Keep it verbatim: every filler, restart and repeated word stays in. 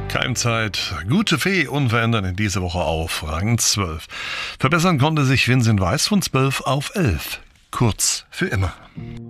Keimzeit, Gute Fee unverändert in dieser Woche auf Rang zwölf. Verbessern konnte sich Vincent Weiss von zwölf auf elf. Kurz für immer.